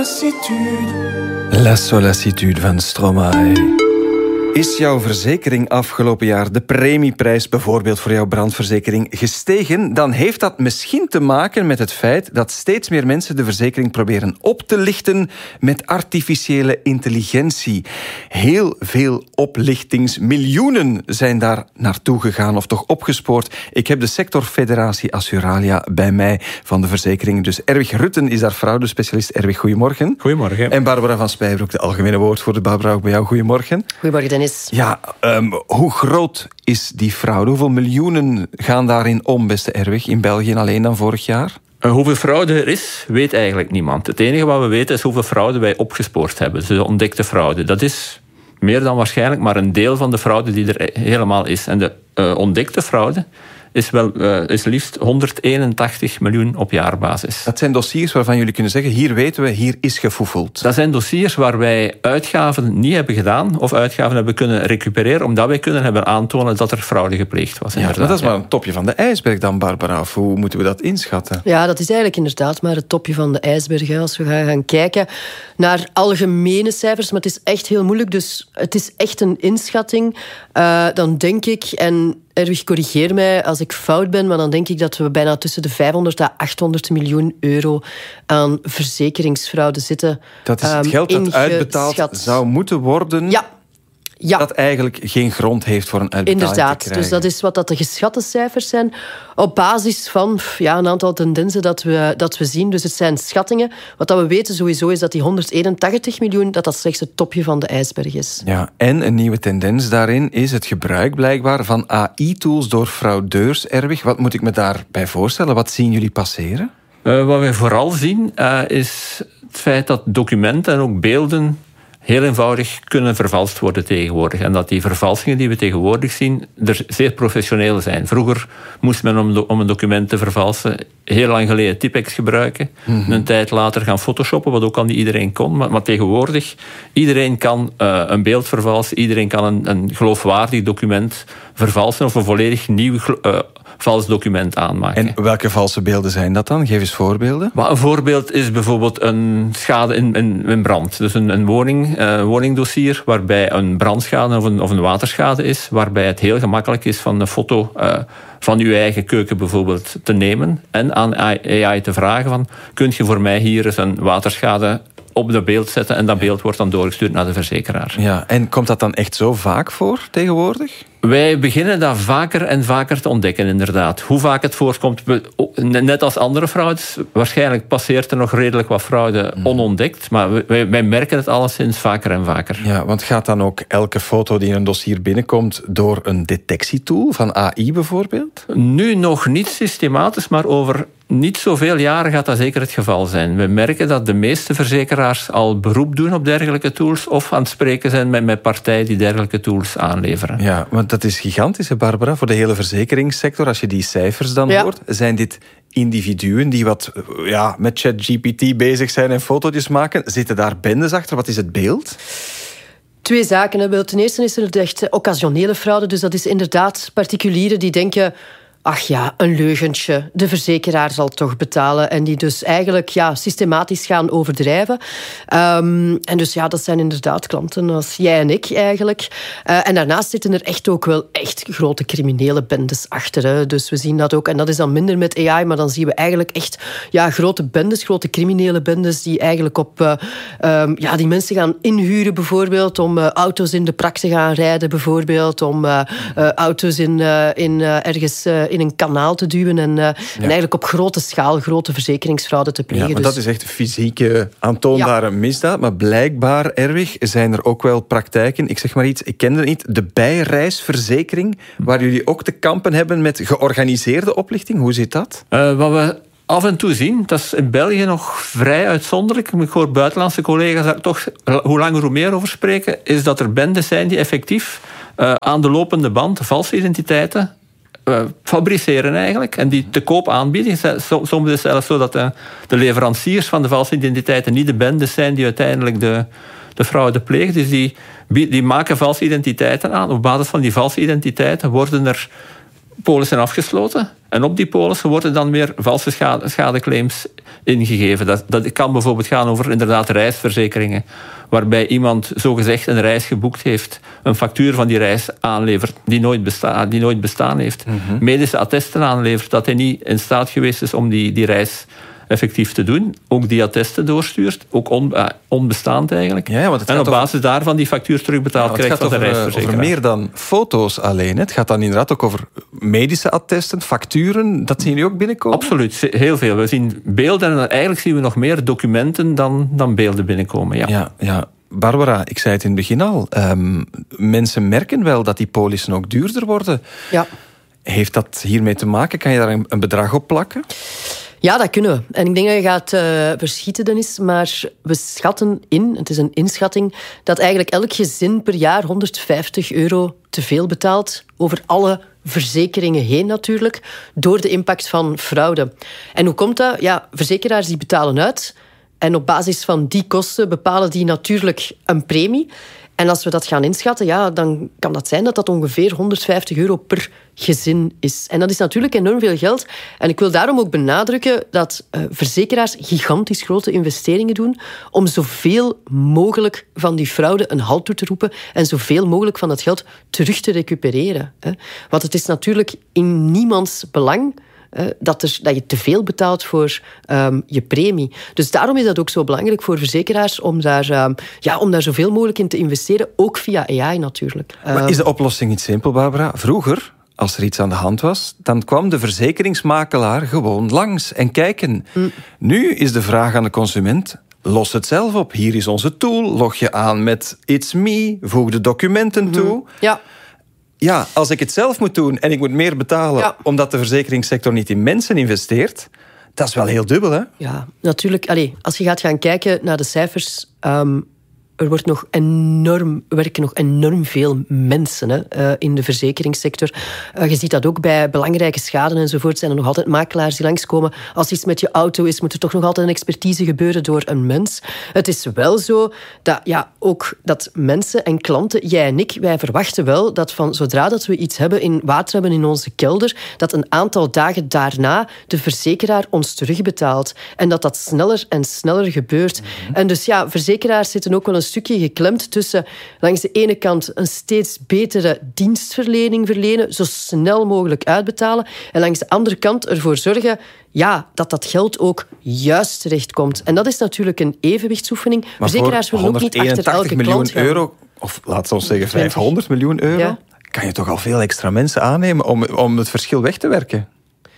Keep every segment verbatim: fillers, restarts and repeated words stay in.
sollicitude. La sollicitude van Stromae. Is jouw verzekering afgelopen jaar, de premieprijs bijvoorbeeld voor jouw brandverzekering, gestegen? Dan heeft dat misschien te maken met het feit dat steeds meer mensen de verzekering proberen op te lichten met artificiële intelligentie. Heel veel oplichtingsmiljoenen zijn daar naartoe gegaan of toch opgespoord. Ik heb de sectorfederatie Assuralia bij mij van de verzekeringen. Dus Erwig Rutten is daar fraudespecialist. Erwig, goedemorgen. Goedemorgen. En Barbara van Spijbroek, de algemene woordvoerder. Barbara, ook bij jou, goedemorgen. Goedemorgen, Dennis. Ja, um, hoe groot is die fraude? Hoeveel miljoenen gaan daarin om, beste Erwig, in België alleen dan vorig jaar? Uh, hoeveel fraude er is, weet eigenlijk niemand. Het enige wat we weten is hoeveel fraude wij opgespoord hebben. Dus de ontdekte fraude. Dat is meer dan waarschijnlijk maar een deel van de fraude die er helemaal is. En de uh, ontdekte fraude is, wel, uh, is liefst honderdeenentachtig miljoen op jaarbasis. Dat zijn dossiers waarvan jullie kunnen zeggen, hier weten we, hier is gefoefeld. Dat zijn dossiers waar wij uitgaven niet hebben gedaan of uitgaven hebben kunnen recupereren, omdat wij kunnen hebben aantonen dat er fraude gepleegd was. Ja, maar dat is maar een topje van de ijsberg dan, Barbara. Of hoe moeten we dat inschatten? Ja, dat is eigenlijk inderdaad maar het topje van de ijsberg. Hè. Als we gaan, gaan kijken naar algemene cijfers, maar het is echt heel moeilijk, dus het is echt een inschatting. Uh, dan denk ik, en Erwig, corrigeer mij als ik fout ben, maar dan denk ik dat we bijna tussen de vijfhonderd à achthonderd miljoen euro aan verzekeringsfraude zitten. Dat is het geld dat uitbetaald zou moeten worden... Ja. Ja. Dat eigenlijk geen grond heeft voor een uitbetaling Inderdaad, te krijgen. dus dat is wat dat de geschatte cijfers zijn. Op basis van ja, een aantal tendensen dat we, dat we zien. Dus het zijn schattingen. Wat dat we weten sowieso is dat die honderdeenentachtig miljoen... dat dat slechts het topje van de ijsberg is. Ja, en een nieuwe tendens daarin is het gebruik blijkbaar van A I-tools door fraudeurs. Erwig, wat moet ik me daarbij voorstellen? Wat zien jullie passeren? Uh, wat wij vooral zien uh, is het feit dat documenten en ook beelden heel eenvoudig kunnen vervalst worden tegenwoordig. En dat die vervalsingen die we tegenwoordig zien er zeer professioneel zijn. Vroeger moest men om, do- om een document te vervalsen heel lang geleden Tipex gebruiken. Mm-hmm. Een tijd later gaan photoshoppen, wat ook al niet iedereen kon. Maar, maar tegenwoordig, iedereen kan uh, een beeld vervalsen. Iedereen kan een, een geloofwaardig document vervalsen of een volledig nieuw uh, vals document aanmaken. En welke valse beelden zijn dat dan? Geef eens voorbeelden. Maar een voorbeeld is bijvoorbeeld een schade in, in, in brand. Dus een, een woning, uh, woningdossier waarbij een brandschade of een, of een waterschade is, waarbij het heel gemakkelijk is van een foto uh, van uw eigen keuken bijvoorbeeld te nemen en aan A I te vragen van, kunt je voor mij hier eens een waterschade op dat beeld zetten en dat beeld wordt dan doorgestuurd naar de verzekeraar. Ja, en komt dat dan echt zo vaak voor tegenwoordig? Wij beginnen dat vaker en vaker te ontdekken, inderdaad. Hoe vaak het voorkomt, net als andere fraudes, waarschijnlijk passeert er nog redelijk wat fraude onontdekt, maar wij, wij merken het alleszins vaker en vaker. Ja, want gaat dan ook elke foto die in een dossier binnenkomt door een detectietool van A I bijvoorbeeld? Nu nog niet systematisch, maar over niet zoveel jaren gaat dat zeker het geval zijn. We merken dat de meeste verzekeraars al beroep doen op dergelijke tools of aan het spreken zijn met, met partijen die dergelijke tools aanleveren. Ja, want dat is gigantisch, hè, Barbara, voor de hele verzekeringssector. Als je die cijfers dan ja. hoort, zijn dit individuen die wat ja, met ChatGPT bezig zijn en fotootjes maken. Zitten daar bendes achter? Wat is het beeld? Twee zaken. Ten eerste is er echt occasionele fraude. Dus dat is inderdaad particulieren die denken, ach ja, een leugentje, de verzekeraar zal toch betalen. En die dus eigenlijk ja, systematisch gaan overdrijven. Um, en dus ja, dat zijn inderdaad klanten als jij en ik eigenlijk. Uh, en daarnaast zitten er echt ook wel echt grote criminele bendes achter. Hè. Dus we zien dat ook. En dat is dan minder met A I, maar dan zien we eigenlijk echt ja, grote bendes, grote criminele bendes die eigenlijk op uh, um, ja, die mensen gaan inhuren bijvoorbeeld om uh, auto's in de prak te gaan rijden bijvoorbeeld, om uh, uh, auto's in, uh, in uh, ergens uh, in een kanaal te duwen en, uh, ja. en eigenlijk op grote schaal grote verzekeringsfraude te plegen. Ja, maar dus dat is echt fysieke, aantoonbare ja. misdaad. Maar blijkbaar, Erwig, zijn er ook wel praktijken. Ik zeg maar iets, ik ken het niet. De bijreisverzekering, waar jullie ook te kampen hebben met georganiseerde oplichting. Hoe zit dat? Uh, wat we af en toe zien, dat is in België nog vrij uitzonderlijk. Ik hoor buitenlandse collega's daar toch hoe langer hoe meer over spreken, is dat er bendes zijn die effectief uh, aan de lopende band valse identiteiten Uh, fabriceren eigenlijk en die te koop aanbieden. Soms is het zelfs zo dat de, de leveranciers van de valse identiteiten niet de bendes zijn die uiteindelijk de, de fraude plegen. Dus die, die maken valse identiteiten aan. Op basis van die valse identiteiten worden er polissen afgesloten. En op die polissen worden dan weer valse schade, schadeclaims ingegeven. Dat, dat kan bijvoorbeeld gaan over inderdaad reisverzekeringen. Waarbij iemand zogezegd een reis geboekt heeft, een factuur van die reis aanlevert die nooit, besta- die nooit bestaan heeft. Mm-hmm. Medische attesten aanlevert dat hij niet in staat geweest is om die, die reis effectief te doen. Ook die attesten doorstuurt. Ook on, uh, onbestaand eigenlijk. Ja, want het en op over... basis daarvan die factuur terugbetaald ja, krijgt van de reisverzekeraar. Het gaat over meer dan foto's alleen. Het gaat dan inderdaad ook over medische attesten, facturen. Dat zien jullie ook binnenkomen? Absoluut, heel veel. We zien beelden en eigenlijk zien we nog meer documenten dan, dan beelden binnenkomen. Ja. Ja, ja. Barbara, ik zei het in het begin al. Um, mensen merken wel dat die polissen ook duurder worden. Ja. Heeft dat hiermee te maken? Kan je daar een, een bedrag op plakken? Ja, dat kunnen we. En ik denk dat je gaat uh, verschieten, Dennis. Maar we schatten in, het is een inschatting, dat eigenlijk elk gezin per jaar honderdvijftig euro te veel betaalt. Over alle verzekeringen heen natuurlijk. Door de impact van fraude. En hoe komt dat? Ja, verzekeraars die betalen uit. En op basis van die kosten bepalen die natuurlijk een premie. En als we dat gaan inschatten, ja, dan kan dat zijn dat dat ongeveer honderdvijftig euro per gezin is. En dat is natuurlijk enorm veel geld. En ik wil daarom ook benadrukken dat uh, verzekeraars gigantisch grote investeringen doen om zoveel mogelijk van die fraude een halt toe te roepen en zoveel mogelijk van dat geld terug te recupereren. Hè. Want het is natuurlijk in niemands belang Uh, dat, er, dat je te veel betaalt voor um, je premie. Dus daarom is dat ook zo belangrijk voor verzekeraars om daar, um, ja, om daar zoveel mogelijk in te investeren, ook via A I natuurlijk. Maar uh, is de oplossing niet simpel, Barbara? Vroeger, als er iets aan de hand was, dan kwam de verzekeringsmakelaar gewoon langs en kijken. Mm. Nu is de vraag aan de consument: los het zelf op. Hier is onze tool. Log je aan met It's Me. Voeg de documenten mm-hmm. toe. Ja. Ja, als ik het zelf moet doen en ik moet meer betalen ja. omdat de verzekeringssector niet in mensen investeert, dat is wel heel dubbel, hè? Ja, natuurlijk. Allee, als je gaat gaan kijken naar de cijfers, um, er wordt nog enorm, werken nog enorm veel mensen hè, uh, in de verzekeringssector. Uh, je ziet dat ook bij belangrijke schade enzovoort. Zijn er nog altijd makelaars die langskomen. Als iets met je auto is, moet er toch nog altijd een expertise gebeuren door een mens. Het is wel zo dat ja, ook dat mensen en klanten, jij en ik, wij verwachten wel dat van zodra dat we iets hebben in water hebben in onze kelder, dat een aantal dagen daarna de verzekeraar ons terugbetaalt. En dat dat sneller en sneller gebeurt. Mm-hmm. En dus ja, verzekeraars zitten ook wel een stukje geklemd tussen langs de ene kant een steeds betere dienstverlening verlenen, zo snel mogelijk uitbetalen, en langs de andere kant ervoor zorgen ja, dat dat geld ook juist terechtkomt. En dat is natuurlijk een evenwichtsoefening. Maar verzekeraars willen ook niet achter elke klant gaan. Euro, of laten we zeggen vijfhonderd miljoen euro, ja. kan je toch al veel extra mensen aannemen om, om het verschil weg te werken?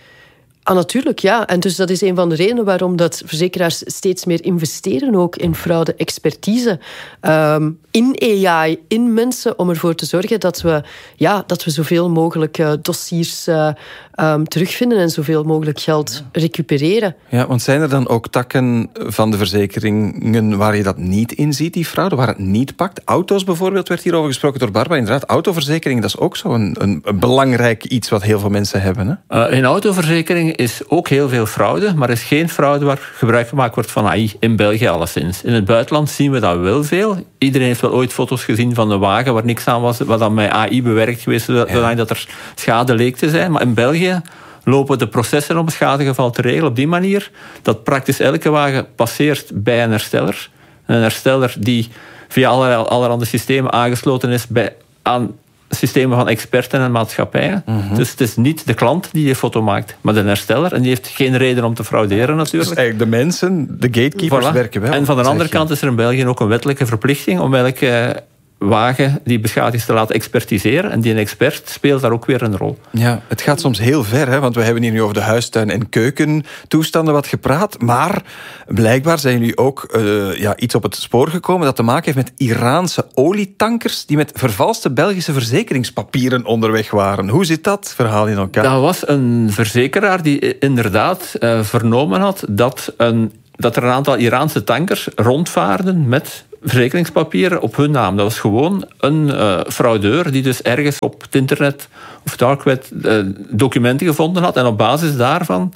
Ah, natuurlijk, ja. En dus dat is een van de redenen waarom dat verzekeraars steeds meer investeren ook in fraude-expertise. Um, in A I, in mensen, om ervoor te zorgen dat we, ja, dat we zoveel mogelijk uh, dossiers uh, um, terugvinden en zoveel mogelijk geld recupereren. Ja, want zijn er dan ook takken van de verzekeringen waar je dat niet in ziet, die fraude, waar het niet pakt? Auto's bijvoorbeeld, werd hierover gesproken door Barbara. Inderdaad, autoverzekering, dat is ook zo een, een, een belangrijk iets wat heel veel mensen hebben. Hè? Uh, in autoverzekering is ook heel veel fraude, maar er is geen fraude waar gebruik gemaakt wordt van A I, in België alleszins. In het buitenland zien we dat wel veel. Iedereen heeft wel ooit foto's gezien van een wagen waar niks aan was, wat dan met A I bewerkt geweest, zodat ja. dat er schade leek te zijn. Maar in België lopen de processen om een schadegeval te regelen op die manier dat praktisch elke wagen passeert bij een hersteller. Een hersteller die via allerlei, allerhande systemen aangesloten is bij, aan systemen van experten en maatschappijen. Mm-hmm. Dus het is niet de klant die je foto maakt, maar de hersteller. En die heeft geen reden om te frauderen natuurlijk. Dus eigenlijk de mensen, de gatekeepers, voilà. werken wel. En van de andere kant is er in België ook een wettelijke verplichting om elke wagen die beschadigd is te laten expertiseren. En die een expert speelt daar ook weer een rol. Ja, het gaat soms heel ver, hè, want we hebben hier nu over de huistuin- en keukentoestanden wat gepraat, maar blijkbaar zijn jullie ook uh, ja, iets op het spoor gekomen dat te maken heeft met Iraanse olietankers die met vervalste Belgische verzekeringspapieren onderweg waren. Hoe zit dat verhaal in elkaar? Dat was een verzekeraar die inderdaad uh, vernomen had dat, een, dat er een aantal Iraanse tankers rondvaarden met verzekeringspapieren op hun naam. Dat was gewoon een uh, fraudeur die dus ergens op het internet of dark web uh, documenten gevonden had en op basis daarvan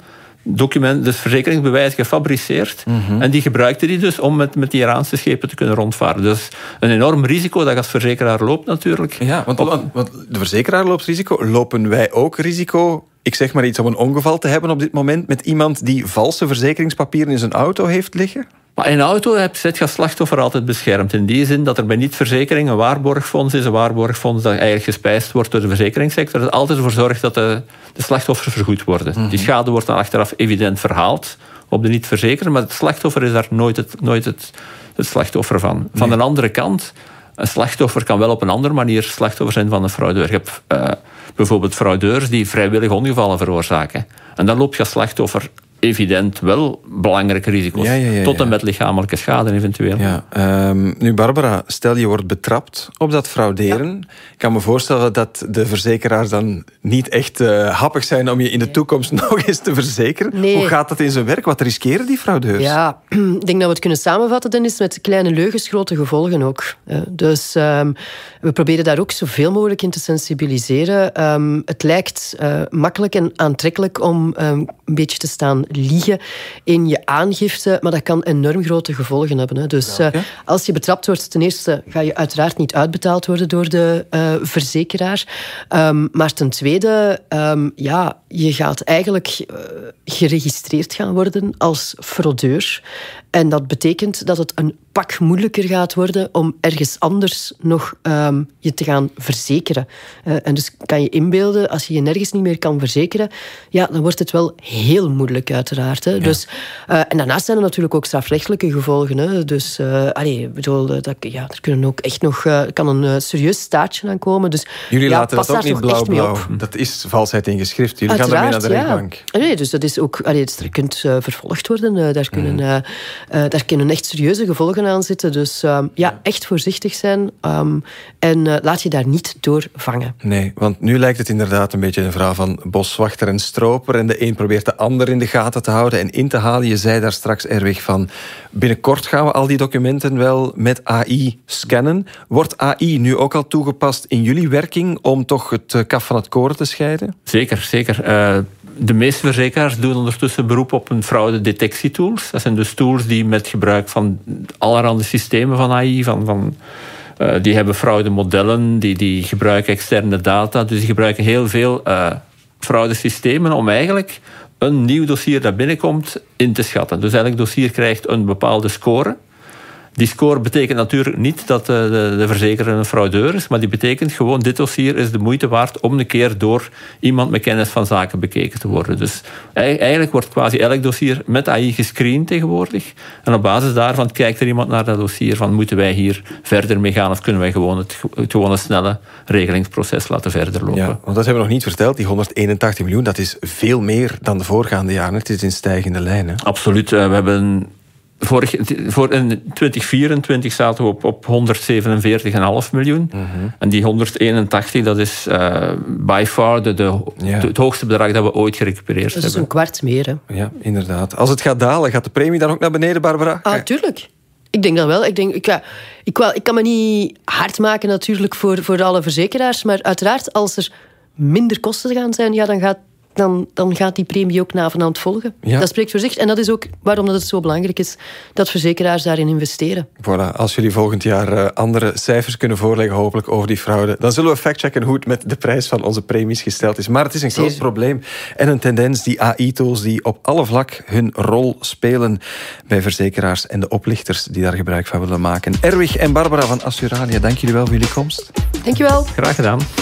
document, dus verzekeringsbewijs gefabriceerd. Mm-hmm. En die gebruikte die dus om met, met die Iraanse schepen te kunnen rondvaren. Dus een enorm risico dat je als verzekeraar loopt natuurlijk. Ja, want, want, want de verzekeraar loopt risico. Lopen wij ook risico, ik zeg maar iets, om een ongeval te hebben op dit moment met iemand die valse verzekeringspapieren in zijn auto heeft liggen? Maar in een auto zet je als slachtoffer altijd beschermd. In die zin dat er bij niet-verzekering een waarborgfonds is. Een waarborgfonds dat eigenlijk gespijsd wordt door de verzekeringssector. Dat altijd ervoor zorgt dat de, de slachtoffers vergoed worden. Mm-hmm. Die schade wordt dan achteraf evident verhaald op de niet-verzekerde. Maar het slachtoffer is daar nooit het, nooit het, het slachtoffer van. Van nee. de andere kant, een slachtoffer kan wel op een andere manier slachtoffer zijn van een fraudeur. Je hebt uh, bijvoorbeeld fraudeurs die vrijwillig ongevallen veroorzaken. En dan loop je als slachtoffer evident wel belangrijke risico's. Ja, ja, ja, ja. Tot en met lichamelijke schade eventueel. Ja, um, nu Barbara, stel je wordt betrapt op dat frauderen. Ja. Ik kan me voorstellen dat de verzekeraars dan niet echt uh, happig zijn om je in de nee. toekomst nog eens te verzekeren. Nee. Hoe gaat dat in zijn werk? Wat riskeren die fraudeurs? Ja, ik denk dat we het kunnen samenvatten, Dennis, met kleine leugens, grote gevolgen ook. Dus um, we proberen daar ook zoveel mogelijk in te sensibiliseren. Um, het lijkt uh, makkelijk en aantrekkelijk om um, een beetje te staan liegen in je aangifte, maar dat kan enorm grote gevolgen hebben. Hè. Dus ja, okay. uh, als je betrapt wordt, ten eerste ga je uiteraard niet uitbetaald worden door de uh, verzekeraar. Um, maar ten tweede, um, ja, je gaat eigenlijk uh, geregistreerd gaan worden als fraudeur. En dat betekent dat het een pak moeilijker gaat worden om ergens anders nog um, je te gaan verzekeren. Uh, en dus kan je inbeelden, als je je nergens niet meer kan verzekeren, ja, dan wordt het wel heel moeilijk uiteraard. Hè. Ja. Dus, uh, en daarnaast zijn er natuurlijk ook strafrechtelijke gevolgen. Hè. Dus uh, allee, bedoel, dat, ja, er kunnen ook echt nog, uh, kan een uh, serieus staartje aan komen. Dus, jullie ja, laten dat ook niet blauw-blauw. Dat is valsheid in geschrift. Jullie uiteraard, gaan daarmee naar de rechtbank. Ja. Nee, dus dat is ook, allee, dus er kunt uh, vervolgd worden. Uh, daar, kunnen, uh, uh, daar kunnen echt serieuze gevolgen aan zitten. Dus um, ja, echt voorzichtig zijn. Um, en uh, laat je daar niet door vangen. Nee, want nu lijkt het inderdaad een beetje een verhaal van boswachter en stroper. En de een probeert de ander in de gaten te houden en in te halen. Je zei daar straks, Erwig, van binnenkort gaan we al die documenten wel met A I scannen. Wordt A I nu ook al toegepast in jullie werking om toch het kaf van het koren te scheiden? Zeker, zeker. Uh, de meeste verzekeraars doen ondertussen beroep op een fraudedetectietools. Dat zijn dus tools die met gebruik van allerhande systemen van A I, van, van, uh, die hebben fraudemodellen, die, die gebruiken externe data. Dus die gebruiken heel veel uh, fraudesystemen om eigenlijk een nieuw dossier dat binnenkomt in te schatten. Dus elk dossier krijgt een bepaalde score. Die score betekent natuurlijk niet dat de, de, de verzekeraar een fraudeur is, maar die betekent gewoon, dit dossier is de moeite waard om een keer door iemand met kennis van zaken bekeken te worden. Dus eigenlijk wordt quasi elk dossier met A I gescreend tegenwoordig. En op basis daarvan kijkt er iemand naar dat dossier van, moeten wij hier verder mee gaan of kunnen wij gewoon het, het gewone snelle regelingsproces laten verder lopen. Ja, want dat hebben we nog niet verteld, die honderdeenentachtig miljoen, dat is veel meer dan de voorgaande jaren. Het is in stijgende lijn. Hè? Absoluut. We hebben Vorig, voor in twintig vierentwintig zaten we op, op honderdzevenenveertig komma vijf miljoen. Mm-hmm. En die honderdeenentachtig, dat is uh, by far de, de, ja. de, het hoogste bedrag dat we ooit gerecupereerd hebben. Dat is hebben. een kwart meer. Hè? Ja, inderdaad. Als het gaat dalen, gaat de premie dan ook naar beneden, Barbara? Ah, tuurlijk. Ik denk dat wel. Ik, denk, ik, ja, ik, wel, ik kan me niet hard maken natuurlijk voor, voor alle verzekeraars, maar uiteraard als er minder kosten gaan zijn, ja, dan gaat Dan, dan gaat die premie ook navenant volgen. Ja. Dat spreekt voor zich. En dat is ook waarom dat het zo belangrijk is dat verzekeraars daarin investeren. Voilà, als jullie volgend jaar uh, andere cijfers kunnen voorleggen, hopelijk over die fraude, dan zullen we factchecken hoe het met de prijs van onze premies gesteld is. Maar het is een groot Zeer. probleem en een tendens, die A I-tools die op alle vlak hun rol spelen bij verzekeraars en de oplichters die daar gebruik van willen maken. Erwig en Barbara van Assuralia, dank jullie wel voor jullie komst. Dank je wel. Graag gedaan.